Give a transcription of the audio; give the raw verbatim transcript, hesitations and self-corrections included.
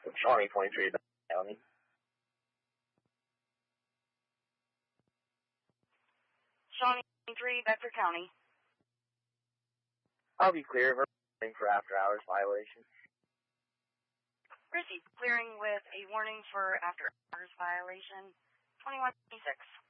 Shawnee twenty-three, County. Shawnee twenty-three, Bedford County. I'll be clear of everything for after hours violation. Received. Clearing with a warning for after hours violation. twenty-one twenty-six.